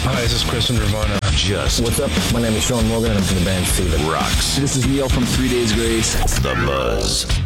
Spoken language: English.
Hi, this is Chris from Nirvana. Just. What's up? My name is Sean Morgan and I'm from the band Steven. Rocks. This is Neil from 3 Days Grace. The Buzz.